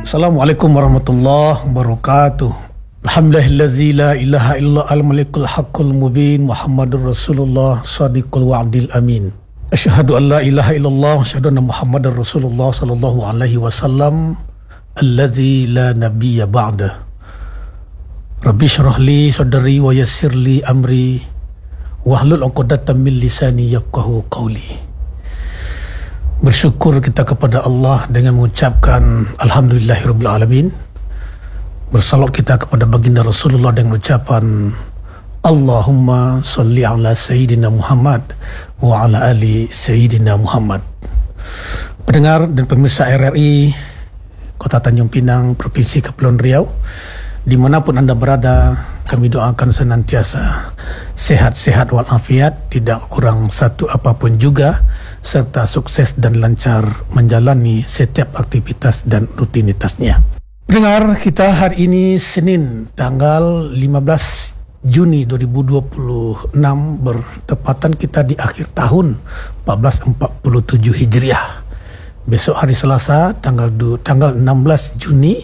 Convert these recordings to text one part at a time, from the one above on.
Assalamualaikum warahmatullahi wabarakatuh. Alhamdulillazi la ilaha illa al-malikul haqqul mubin Muhammadur Rasulullah sadiqul wa'dil amin. Asyhadu an la ilaha illallah wa asyhadu anna Muhammadar Rasulullah sallallahu alaihi wasallam allazi la nabiyya ba'dah. Rabbi shrah li sadri wa yassir li amri wahlul 'uqdatam min lisani yafqahu qawli. Bersyukur kita kepada Allah dengan mengucapkan Alhamdulillahirabbil alamin. Bersalawat kita kepada baginda Rasulullah dengan ucapan Allahumma salli ala Sayyidina Muhammad wa ala ali Sayyidina Muhammad. Pendengar dan pemirsa RRI Kota Tanjung Pinang, Provinsi Kepulauan Riau, dimanapun anda berada, kami doakan senantiasa sehat-sehat walafiat, tidak kurang satu apapun juga, serta sukses dan lancar menjalani setiap aktivitas dan rutinitasnya. Pendengar kita, hari ini Senin tanggal 15 Juni 2026, bertepatan kita di akhir tahun 1447 Hijriah. Besok hari Selasa tanggal 16 Juni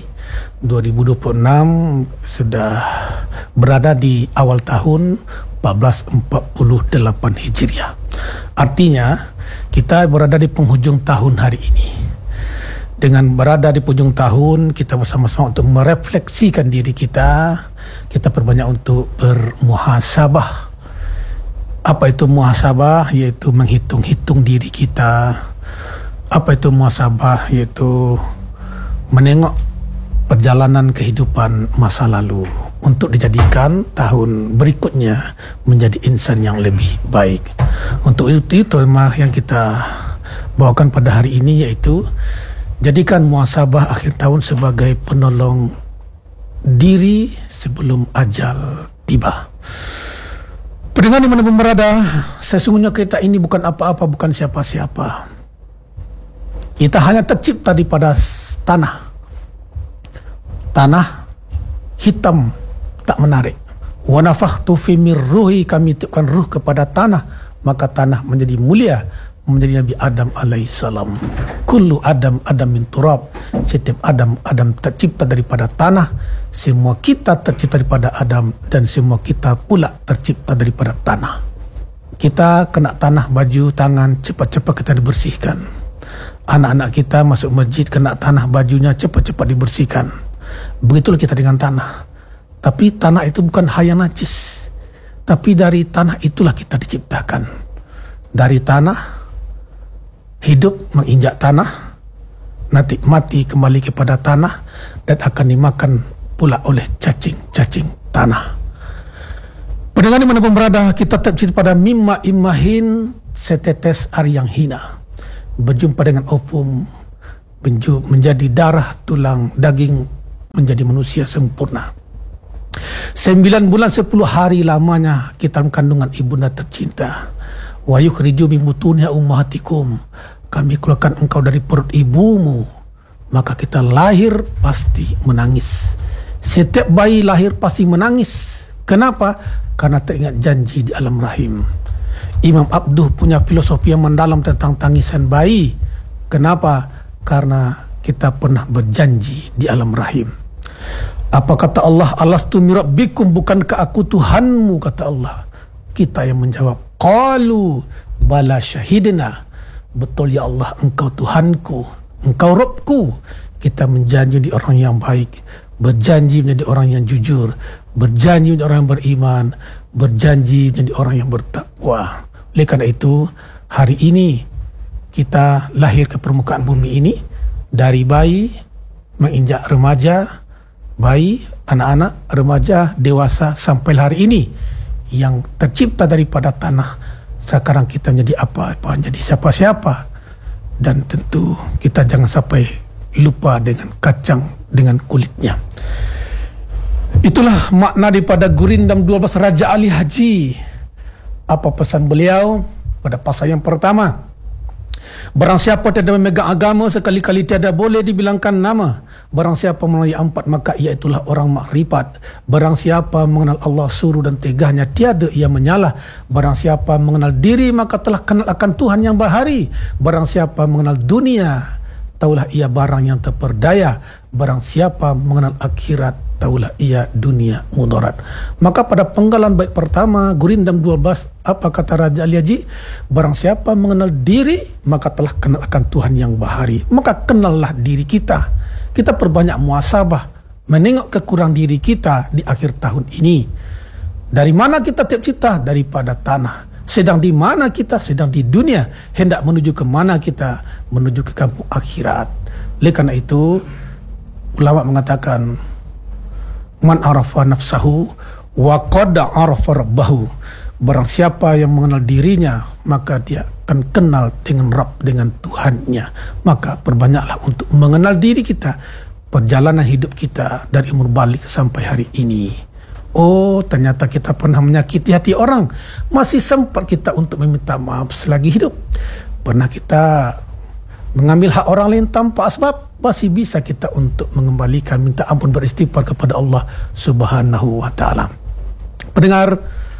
2026 sudah berada di awal tahun 1448 Hijriah. Artinya kita berada di penghujung tahun hari ini. Dengan berada di penghujung tahun, kita bersama-sama untuk merefleksikan diri kita. Kita perbanyak untuk bermuhasabah. Apa itu muhasabah? Yaitu menghitung-hitung diri kita. Apa itu muhasabah? Yaitu menengok perjalanan kehidupan masa lalu untuk dijadikan tahun berikutnya menjadi insan yang lebih baik. Untuk itu tema yang kita bawakan pada hari ini, yaitu jadikan muhasabah akhir tahun sebagai penolong diri sebelum ajal tiba. Pendengar dimanapun berada, sesungguhnya kita ini bukan apa-apa, bukan siapa-siapa. Kita hanya tercipta daripada tanah hitam, tak menarik. Wa nafakhtu fi mir ruhi, kami tiupkan ruh kepada tanah, maka tanah menjadi mulia, menjadi Nabi Adam alaihissalam. Kullu Adam min turab, setiap Adam tercipta daripada tanah. Semua kita tercipta daripada Adam, dan semua kita pula tercipta daripada tanah. Kita kena tanah baju tangan, cepat-cepat kita dibersihkan. Anak-anak kita masuk masjid, kena tanah bajunya, cepat-cepat dibersihkan. Begitulah kita dengan tanah. Tapi tanah itu bukan hal yang najis, tapi dari tanah itulah kita diciptakan. Dari tanah hidup, menginjak tanah, nanti mati kembali kepada tanah, dan akan dimakan pula oleh cacing-cacing tanah. Pendengar dimanapun berada, kita tercipta pada mimma imahin, setetes air yang hina, berjumpa dengan opum, menjadi darah, tulang, daging, menjadi manusia sempurna. 9 bulan 10 hari lamanya kita dalam kandungan ibunda tercinta. Wa yukhriju min butuniha ummahatikum, kami keluarkan engkau dari perut ibumu. Maka kita lahir pasti menangis. Setiap bayi lahir pasti menangis. Kenapa? Karena teringat janji di alam rahim. Imam Abduh punya filosofi yang mendalam tentang tangisan bayi. Kenapa? Karena kita pernah berjanji di alam rahim. Apa kata Allah? Alastu mirabbikum, bukankah aku Tuhanmu, kata Allah. Kita yang menjawab, qalu bala syahidna, betul ya Allah, engkau Tuhanku, engkau Rabbku. Kita menjanji menjadi orang yang baik, berjanji menjadi orang yang jujur, berjanji menjadi orang yang beriman, berjanji menjadi orang yang bertakwa. Oleh karena itu, hari ini kita lahir ke permukaan bumi ini, dari bayi, menginjak remaja, bayi, anak-anak, remaja, dewasa, sampai hari ini yang tercipta daripada tanah. Sekarang kita menjadi apa-apa, menjadi siapa-siapa. Dan tentu kita jangan sampai lupa dengan kacang dengan kulitnya. Itulah makna daripada Gurindam 12 Raja Ali Haji. Apa pesan beliau pada pasal yang pertama? Barang siapa tiada memegang agama, sekali-kali tiada boleh dibilangkan nama. Barang siapa mengenal 4, maka ia itulah orang makrifat. Barang siapa mengenal Allah suruh dan tegahnya, tiada ia menyalah. Barang siapa mengenal diri, maka telah kenal akan Tuhan yang bahari. Barang siapa mengenal dunia, taulah ia barang yang terperdaya. Barang siapa mengenal akhirat, taulah ia dunia mudarat. Maka pada penggalan bait pertama Gurindam 12, apa kata Raja Ali Haji? Barang siapa mengenal diri, maka telah kenal akan Tuhan yang bahari. Maka kenallah diri kita. Kita perbanyak muhasabah, menengok kekurang diri kita di akhir tahun ini. Dari mana kita tercipta? Daripada tanah. Sedang di mana kita? Sedang di dunia. Hendak menuju ke mana kita? Menuju ke kampung akhirat. Oleh karena itu, ulama mengatakan, man arafa nafsahu wa qad arafa rabbahu. Barang siapa yang mengenal dirinya, maka dia akan kenal dengan Rabb, dengan Tuhannya. Maka perbanyaklah untuk mengenal diri kita, perjalanan hidup kita dari umur balik sampai hari ini. Oh, ternyata kita pernah menyakiti hati orang. Masih sempat kita untuk meminta maaf selagi hidup. Pernah kita mengambil hak orang lain tanpa sebab. Masih bisa kita untuk mengembalikan, minta ampun, beristighfar kepada Allah Subhanahu wa ta'ala. Pendengar,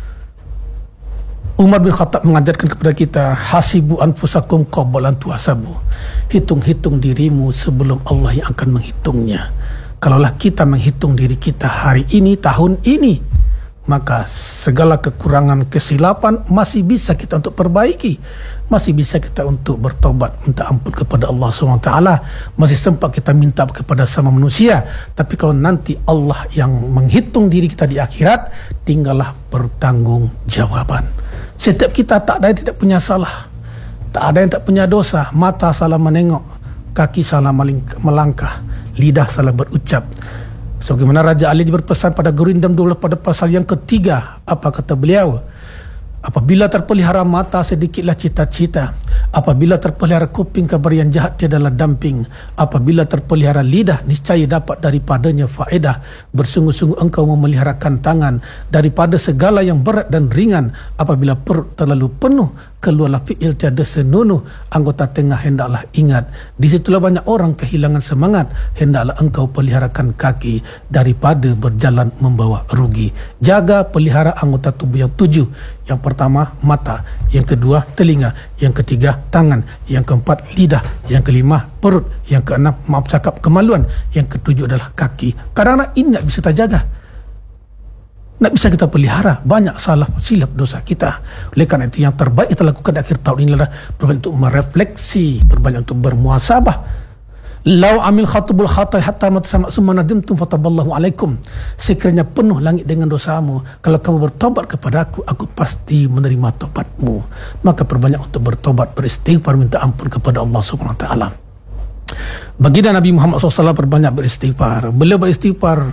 Umar bin Khattab mengajarkan kepada kita, hasibu anfusakum qabla an tuhasabu. Hitung-hitung dirimu sebelum Allah yang akan menghitungnya. Kalaulah kita menghitung diri kita hari ini, tahun ini, maka segala kekurangan, kesilapan masih bisa kita untuk perbaiki. Masih bisa kita untuk bertobat, minta ampun kepada Allah SWT. Masih sempat kita minta kepada sama manusia. Tapi kalau nanti Allah yang menghitung diri kita di akhirat, tinggallah pertanggungjawaban. Setiap kita tak ada yang tidak punya salah, tak ada yang tak punya dosa. Mata salah menengok, kaki salah melangkah, lidah salah berucap. Sebagaimana Raja Ali berpesan pada Gurindam 12 pada pasal yang ketiga, apa kata beliau? Apabila terpelihara mata, sedikitlah cita-cita. Apabila terpelihara kuping, kabar yang jahat tiadalah damping. Apabila terpelihara lidah, niscaya dapat daripadanya faedah. Bersungguh-sungguh engkau memeliharakan tangan daripada segala yang berat dan ringan. Apabila perut terlalu penuh, keluarlah fi'il tiada senunuh. Anggota tengah hendaklah ingat. Di situlah banyak orang kehilangan semangat. Hendaklah engkau peliharakan kaki daripada berjalan membawa rugi. Jaga pelihara anggota tubuh yang 7. Yang pertama mata, yang kedua telinga, yang ketiga tangan, yang keempat lidah, yang kelima perut, yang keenam maaf cakap kemaluan, yang ketujuh adalah kaki. Karena ini tak bisa kita jaga, tak bisa kita pelihara, banyak salah silap dosa kita. Oleh karena itu yang terbaik kita lakukan di akhir tahun ini adalah berbanyak untuk merefleksi, berbanyak untuk bermuhasabah. Lau amil khatubul khatai hatta matasama summa nadimtum fataballahu alaikum. Sekiranya penuh langit dengan dosamu, kalau kamu bertobat kepada aku pasti menerima tobatmu. Maka perbanyak untuk bertobat, beristighfar, minta ampun kepada Allah Subhanahu wa ta'ala. Baginda Nabi Muhammad SAW perbanyak beristighfar. Beliau beristighfar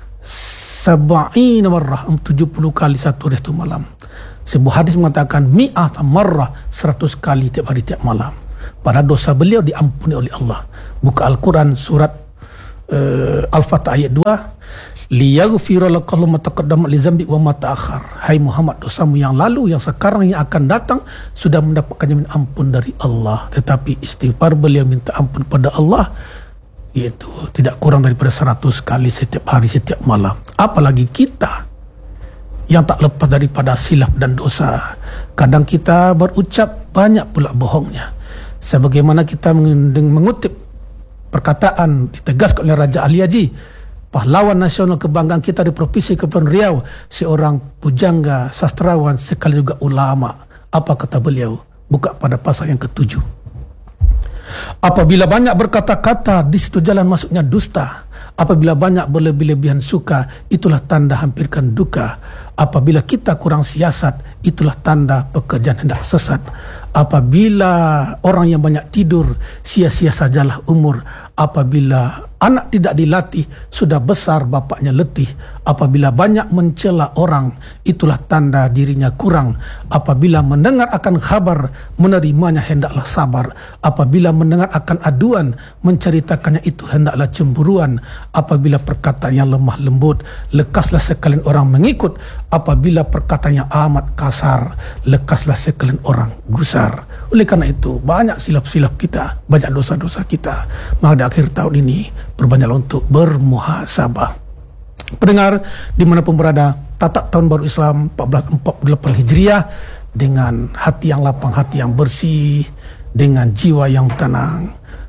70 marrah, 70 kali satu hari satu malam. Sebuah hadis mengatakan mi'at marrah, 100 kali tiap hari tiap malam. Pada dosa beliau diampuni oleh Allah. Buka Al-Quran surat Al-Fatah ayat 2. Liyaghfira lakallahu ma taqaddama li dzambi wa ma ta'akhkhar. Hai Muhammad, dosamu yang lalu, yang sekarang, yang akan datang sudah mendapatkan jamin ampun dari Allah. Tetapi istighfar beliau minta ampun pada Allah yaitu tidak kurang daripada 100 kali setiap hari setiap malam. Apalagi kita yang tak lepas daripada silap dan dosa. Kadang kita berucap, banyak pula bohongnya. Sebagaimana kita mengutip perkataan ditegaskan oleh Raja Ali Haji, pahlawan nasional kebanggaan kita di Provinsi Kepulauan Riau, seorang pujangga, sastrawan, sekali juga ulama. Apa kata beliau? Buka pada pasal yang ke-7. Apabila banyak berkata-kata, di situ jalan masuknya dusta. Apabila banyak berlebih-lebihan suka, itulah tanda hampirkan duka. Apabila kita kurang siasat, itulah tanda pekerjaan hendak sesat. Apabila orang yang banyak tidur, sia-sia sajalah umur. Apabila anak tidak dilatih, sudah besar bapaknya letih. Apabila banyak mencela orang, itulah tanda dirinya kurang. Apabila mendengar akan kabar, menerimanya hendaklah sabar. Apabila mendengar akan aduan, menceritakannya itu hendaklah cemburuan. Apabila perkataan yang lemah lembut, lekaslah sekalian orang mengikut. Apabila perkataan yang amat kasar, lekaslah sekalian orang gusar. Oleh karena itu, banyak silap-silap kita, banyak dosa-dosa kita. Maka di akhir tahun ini, perbanyaklah untuk bermuhasabah. Pendengar, dimanapun berada, tatap tahun baru Islam 1448 Hijriah dengan hati yang lapang, hati yang bersih, dengan jiwa yang tenang.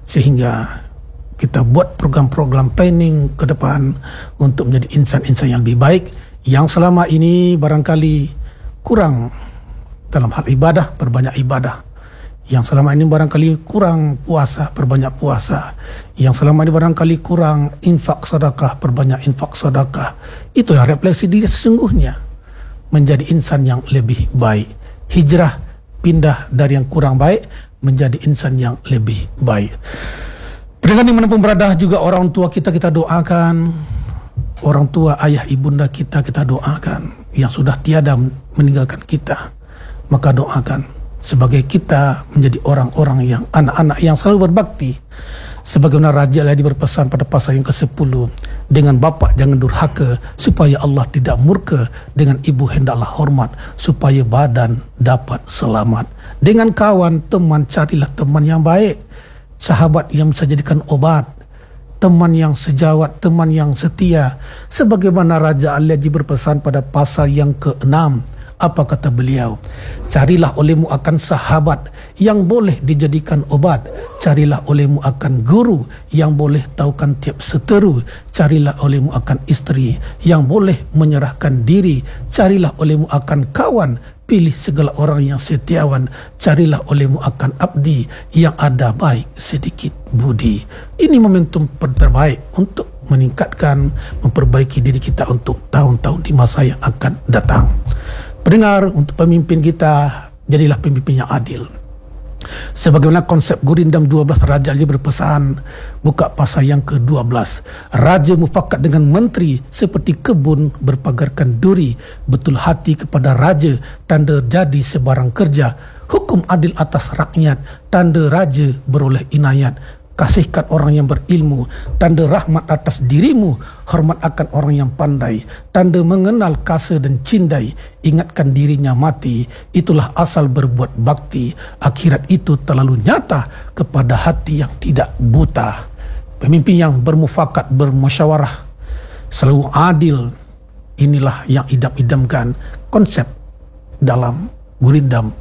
sehingga kita buat program-program planning ke depan untuk menjadi insan-insan yang lebih baik, yang selama ini barangkali kurang dalam hal ibadah, perbanyak ibadah. Yang selama ini barangkali kurang puasa, perbanyak puasa. Yang selama ini barangkali kurang infak sedekah, perbanyak infak sedekah. Itulah refleksi diri sesungguhnya menjadi insan yang lebih baik. Hijrah, pindah dari yang kurang baik menjadi insan yang lebih baik. Pendengar dimanapun berada, juga orang tua kita doakan. Orang tua, ayah, ibunda kita doakan. Yang sudah tiada meninggalkan kita, maka doakan sebagai kita menjadi orang-orang yang anak-anak yang selalu berbakti. Sebagaimana Raja Ali berpesan pada pasal yang ke-10, dengan bapa jangan durhaka, supaya Allah tidak murka, dengan ibu hendaklah hormat, supaya badan dapat selamat. Dengan kawan, teman, carilah teman yang baik, sahabat yang bisa jadikan obat, teman yang sejawat, teman yang setia. Sebagaimana Raja Ali berpesan pada pasal yang ke-6, apa kata beliau? Carilah olehmu akan sahabat yang boleh dijadikan obat. Carilah olehmu akan guru yang boleh tahukan tiap seteru. Carilah olehmu akan isteri yang boleh menyerahkan diri. Carilah olehmu akan kawan, pilih segala orang yang setiawan. Carilah olehmu akan abdi yang ada baik sedikit budi. Ini momentum terbaik untuk meningkatkan, memperbaiki diri kita untuk tahun-tahun di masa yang akan datang. Pendengar, untuk pemimpin kita, jadilah pemimpin yang adil. Sebagaimana konsep Gurindam 12, Raja Ali berpesan, buka pasal yang ke-12. Raja mufakat dengan menteri seperti kebun berpagarkan duri. Betul hati kepada raja, tanda jadi sebarang kerja. Hukum adil atas rakyat, tanda raja beroleh inayat. Kasihkan orang yang berilmu, tanda rahmat atas dirimu. Hormat akan orang yang pandai, tanda mengenal kasa dan cindai. Ingatkan dirinya mati, itulah asal berbuat bakti. Akhirat itu terlalu nyata kepada hati yang tidak buta. Pemimpin yang bermufakat, bermusyawarah, selalu adil, inilah yang idam-idamkan konsep dalam Gurindam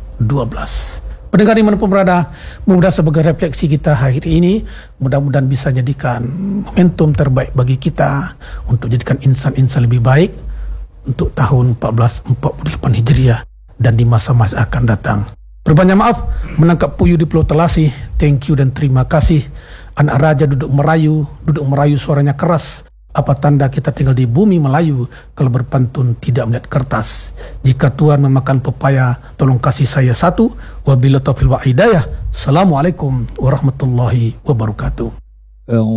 12. Pendengar dimanapun berada, mudah sebagai refleksi kita hari ini, mudah-mudahan bisa jadikan momentum terbaik bagi kita untuk jadikan insan-insan lebih baik untuk tahun 1448 Hijriah dan di masa-masa akan datang. Berbanyak maaf menangkap puyuh di Pulau Telasi. Thank you dan terima kasih. Anak raja duduk merayu suaranya keras. Apa tanda kita tinggal di bumi Melayu kalau berpantun tidak melihat kertas? Jika Tuhan memakan pepaya, tolong kasih saya satu. Wabillahi taufiq wal hidayah. Assalamualaikum warahmatullahi wabarakatuh.